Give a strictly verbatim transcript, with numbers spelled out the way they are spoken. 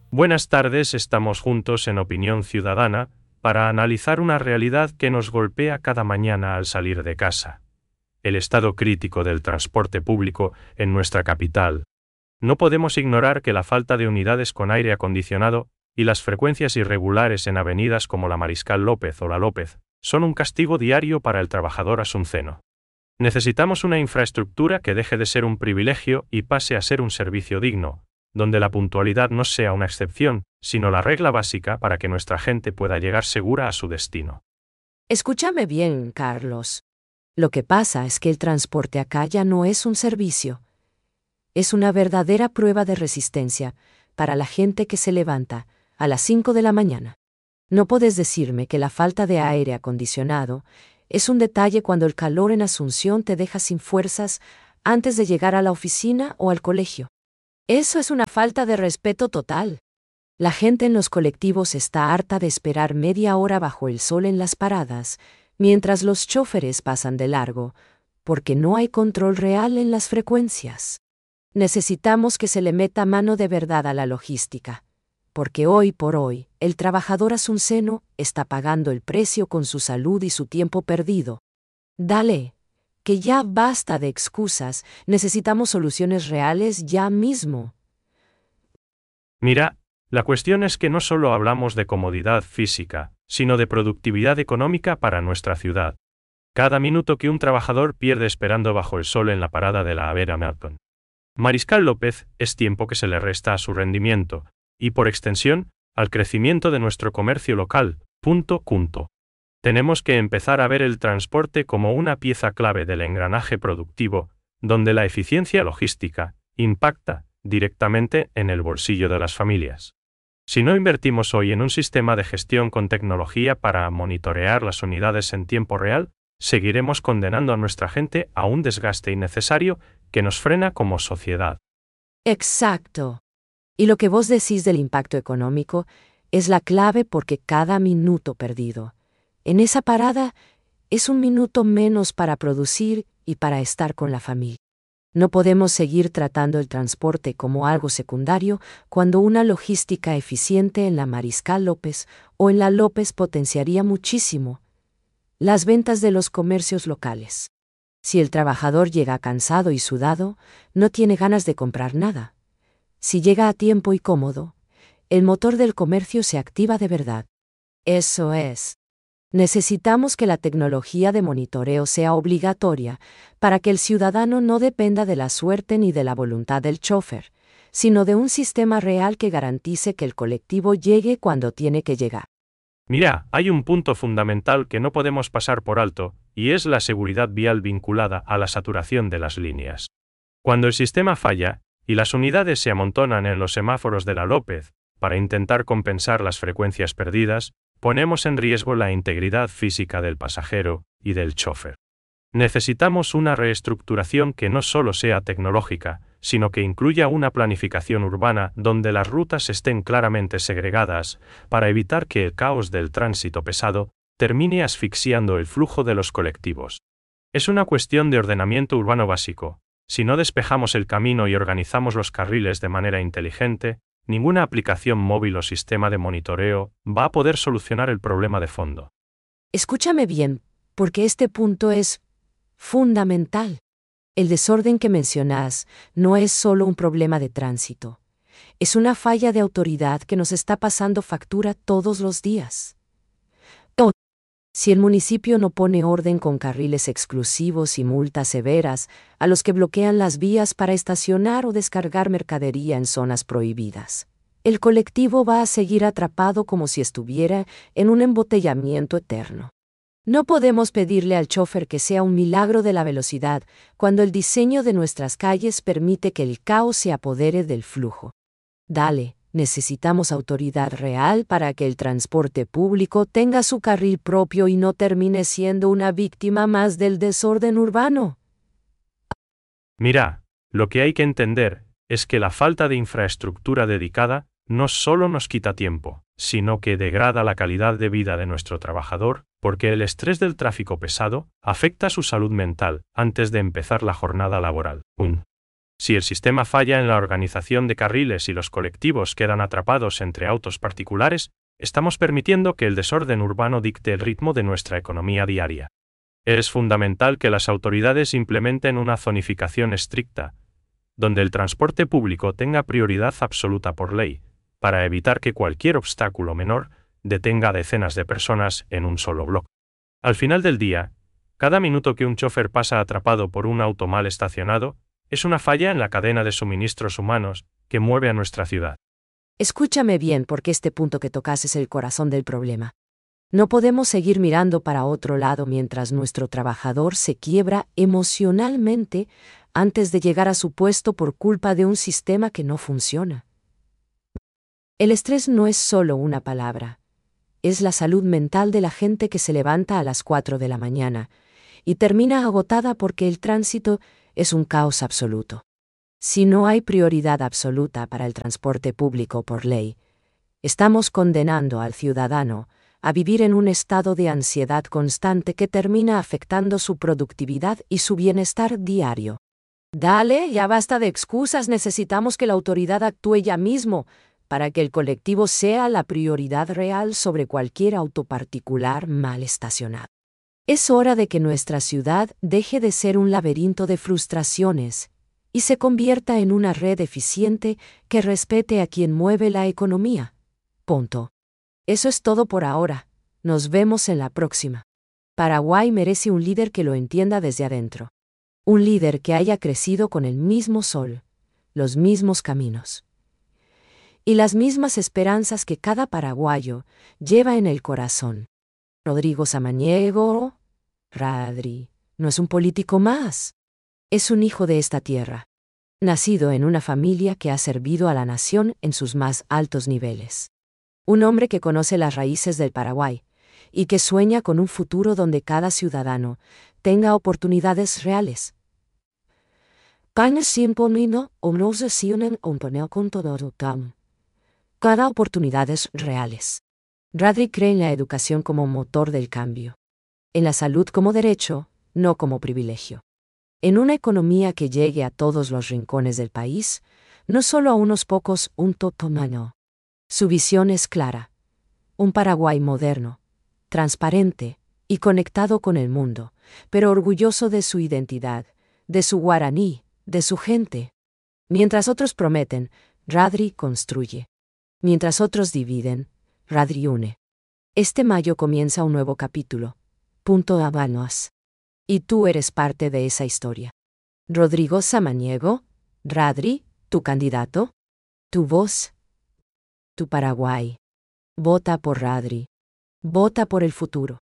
Buenas tardes, estamos juntos en Opinión Ciudadana para analizar una realidad que nos golpea cada mañana al salir de casa. El estado crítico del transporte público en nuestra capital. No podemos ignorar que la falta de unidades con aire acondicionado y las frecuencias irregulares en avenidas como la Mariscal López o la López son un castigo diario para el trabajador asunceno. Necesitamos una infraestructura que deje de ser un privilegio y pase a ser un servicio digno, donde la puntualidad no sea una excepción, sino la regla básica para que nuestra gente pueda llegar segura a su destino. Escúchame bien, Carlos. Lo que pasa es que el transporte acá ya no es un servicio. Es una verdadera prueba de resistencia para la gente que se levanta a las cinco de la mañana. No puedes decirme que la falta de aire acondicionado es un detalle cuando el calor en Asunción te deja sin fuerzas antes de llegar a la oficina o al colegio. Eso es una falta de respeto total. La gente en los colectivos está harta de esperar media hora bajo el sol en las paradas, mientras los choferes pasan de largo, porque no hay control real en las frecuencias. Necesitamos que se le meta mano de verdad a la logística, porque hoy por hoy, el trabajador asunceno está pagando el precio con su salud y su tiempo perdido. Dale, que ya basta de excusas, necesitamos soluciones reales ya mismo. Mira, la cuestión es que no solo hablamos de comodidad física, sino de productividad económica para nuestra ciudad. Cada minuto que un trabajador pierde esperando bajo el sol en la parada de la Avera Melton Mariscal López es tiempo que se le resta a su rendimiento, y por extensión, al crecimiento de nuestro comercio local. Punto, punto. Tenemos que empezar a ver el transporte como una pieza clave del engranaje productivo, donde la eficiencia logística impacta directamente en el bolsillo de las familias. Si no invertimos hoy en un sistema de gestión con tecnología para monitorear las unidades en tiempo real, seguiremos condenando a nuestra gente a un desgaste innecesario que nos frena como sociedad. Exacto. Y lo que vos decís del impacto económico es la clave porque cada minuto perdido en esa parada es un minuto menos para producir y para estar con la familia. No podemos seguir tratando el transporte como algo secundario cuando una logística eficiente en la Mariscal López o en la López potenciaría muchísimo las ventas de los comercios locales. Si el trabajador llega cansado y sudado, no tiene ganas de comprar nada. Si llega a tiempo y cómodo, el motor del comercio se activa de verdad. Eso es. Necesitamos que la tecnología de monitoreo sea obligatoria para que el ciudadano no dependa de la suerte ni de la voluntad del chofer, sino de un sistema real que garantice que el colectivo llegue cuando tiene que llegar. Mira, hay un punto fundamental que no podemos pasar por alto, y es la seguridad vial vinculada a la saturación de las líneas. Cuando el sistema falla, y las unidades se amontonan en los semáforos de la López, para intentar compensar las frecuencias perdidas, ponemos en riesgo la integridad física del pasajero y del chofer. Necesitamos una reestructuración que no solo sea tecnológica, sino que incluya una planificación urbana donde las rutas estén claramente segregadas, para evitar que el caos del tránsito pesado termine asfixiando el flujo de los colectivos. Es una cuestión de ordenamiento urbano básico. Si no despejamos el camino y organizamos los carriles de manera inteligente, ninguna aplicación móvil o sistema de monitoreo va a poder solucionar el problema de fondo. Escúchame bien, porque este punto es fundamental. El desorden que mencionás no es solo un problema de tránsito. Es una falla de autoridad que nos está pasando factura todos los días. Oh, si el municipio no pone orden con carriles exclusivos y multas severas a los que bloquean las vías para estacionar o descargar mercadería en zonas prohibidas, el colectivo va a seguir atrapado como si estuviera en un embotellamiento eterno. No podemos pedirle al chofer que sea un milagro de la velocidad cuando el diseño de nuestras calles permite que el caos se apodere del flujo. Dale, necesitamos autoridad real para que el transporte público tenga su carril propio y no termine siendo una víctima más del desorden urbano. Mira, lo que hay que entender es que la falta de infraestructura dedicada no solo nos quita tiempo, sino que degrada la calidad de vida de nuestro trabajador, porque el estrés del tráfico pesado afecta su salud mental antes de empezar la jornada laboral. Un Si el sistema falla en la organización de carriles y los colectivos quedan atrapados entre autos particulares, estamos permitiendo que el desorden urbano dicte el ritmo de nuestra economía diaria. Es fundamental que las autoridades implementen una zonificación estricta, donde el transporte público tenga prioridad absoluta por ley, para evitar que cualquier obstáculo menor detenga a decenas de personas en un solo bloque. Al final del día, cada minuto que un chofer pasa atrapado por un auto mal estacionado, es una falla en la cadena de suministros humanos que mueve a nuestra ciudad. Escúchame bien, porque este punto que tocas es el corazón del problema. No podemos seguir mirando para otro lado mientras nuestro trabajador se quiebra emocionalmente antes de llegar a su puesto por culpa de un sistema que no funciona. El estrés no es solo una palabra. Es la salud mental de la gente que se levanta a las cuatro de la mañana y termina agotada porque el tránsito es un caos absoluto. Si no hay prioridad absoluta para el transporte público por ley, estamos condenando al ciudadano a vivir en un estado de ansiedad constante que termina afectando su productividad y su bienestar diario. Dale, ya basta de excusas, necesitamos que la autoridad actúe ya mismo para que el colectivo sea la prioridad real sobre cualquier auto particular mal estacionado. Es hora de que nuestra ciudad deje de ser un laberinto de frustraciones y se convierta en una red eficiente que respete a quien mueve la economía. Punto. Eso es todo por ahora. Nos vemos en la próxima. Paraguay merece un líder que lo entienda desde adentro. Un líder que haya crecido con el mismo sol, los mismos caminos y las mismas esperanzas que cada paraguayo lleva en el corazón. Rodrigo Samaniego, Radri, no es un político más. Es un hijo de esta tierra, nacido en una familia que ha servido a la nación en sus más altos niveles. Un hombre que conoce las raíces del Paraguay y que sueña con un futuro donde cada ciudadano tenga oportunidades reales. Cada oportunidades reales. Radri cree en la educación como motor del cambio, en la salud como derecho, no como privilegio, en una economía que llegue a todos los rincones del país, no solo a unos pocos, un totomano. Su visión es clara: un Paraguay moderno, transparente y conectado con el mundo, pero orgulloso de su identidad, de su guaraní, de su gente. Mientras otros prometen, Radri construye. Mientras otros dividen, Radri une. Este mayo comienza un nuevo capítulo. Punto Habanos. Y tú eres parte de esa historia. Rodrigo Samaniego, Radri, tu candidato, tu voz, tu Paraguay. Vota por Radri. Vota por el futuro.